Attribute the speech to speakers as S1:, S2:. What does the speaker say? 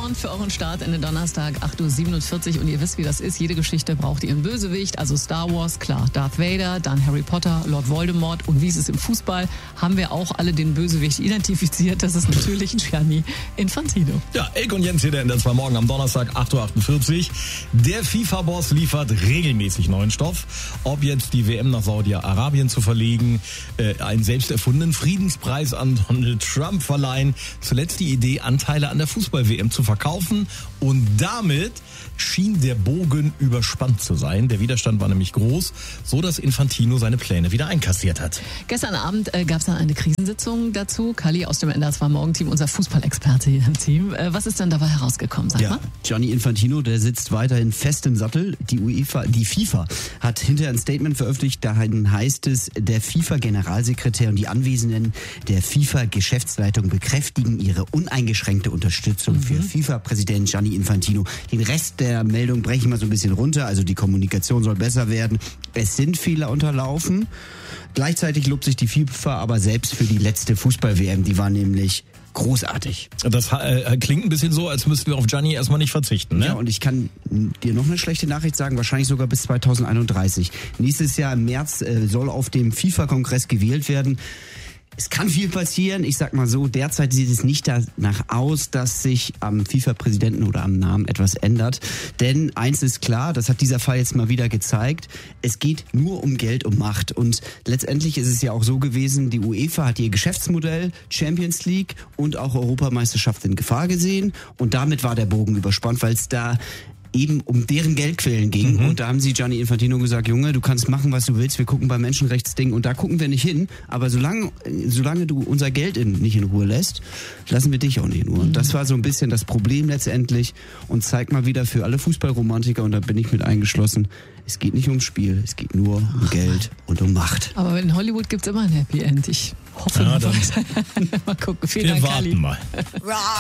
S1: on für euren Start in den Donnerstag, 8.47 Uhr. Und ihr wisst, wie das ist. Jede Geschichte braucht ihren Bösewicht. Also Star Wars, klar, Darth Vader, dann Harry Potter, Lord Voldemort. Und wie ist es im Fußball, haben wir auch alle den Bösewicht identifiziert. Das ist natürlich Gianni Infantino.
S2: Ja, Elke und Jens hier der in der 2 Morgen am Donnerstag, 8.48 Uhr. Der FIFA-Boss liefert regelmäßig neuen Stoff. Ob jetzt die WM nach Saudi-Arabien zu verlegen, einen selbst erfundenen Friedenspreis an Donald Trump verleihen, zuletzt die Idee, Anteile an der Fußball-WM zu verkaufen, und damit schien der Bogen überspannt zu sein. Der Widerstand war nämlich groß, so dass Infantino seine Pläne wieder einkassiert hat.
S1: Gestern Abend gab es dann eine Krisensitzung dazu. Kalli aus dem NDR 2 Morgenteam, unser Fußballexperte hier im Team. Was ist denn dabei herausgekommen? Sag mal.
S3: Gianni Infantino, der sitzt weiterhin fest im Sattel. Die FIFA hat hinterher ein Statement veröffentlicht. Darin heißt es, der FIFA-Generalsekretär und die Anwesenden der FIFA-Geschäftsleitung bekräftigen ihre uneingeschränkte Unterstützung für FIFA-Präsident Gianni Infantino. Den Rest der Meldung breche ich mal so ein bisschen runter. Also die Kommunikation soll besser werden. Es sind Fehler unterlaufen. Gleichzeitig lobt sich die FIFA aber selbst für die letzte Fußball-WM. Die war nämlich großartig.
S2: Das klingt ein bisschen so, als müssten wir auf Gianni erstmal nicht verzichten, ne?
S3: Ja, und ich kann dir noch eine schlechte Nachricht sagen, wahrscheinlich sogar bis 2031. Nächstes Jahr im März soll auf dem FIFA-Kongress gewählt werden. Es kann viel passieren. Ich sag mal so, derzeit sieht es nicht danach aus, dass sich am FIFA-Präsidenten oder am Namen etwas ändert. Denn eins ist klar, das hat dieser Fall jetzt mal wieder gezeigt, es geht nur um Geld, um Macht. Und letztendlich ist es ja auch so gewesen, die UEFA hat ihr Geschäftsmodell Champions League und auch Europameisterschaft in Gefahr gesehen. Und damit war der Bogen überspannt, weil es da eben um deren Geldquellen ging. Und da haben sie Gianni Infantino gesagt, Junge, du kannst machen, was du willst, wir gucken beim Menschenrechtsding und da gucken wir nicht hin, aber solange du unser Geld nicht in Ruhe lässt, lassen wir dich auch nicht in Ruhe. Und das war so ein bisschen das Problem letztendlich und zeigt mal wieder für alle Fußballromantiker, und da bin ich mit eingeschlossen, es geht nicht ums Spiel, es geht nur um Geld und um Macht.
S1: Aber in Hollywood gibt es immer ein Happy End. Ich hoffe,
S2: ja, dann
S1: mal gucken. Vielen
S2: wir
S1: Dank,
S2: warten
S1: Kalli.
S2: mal.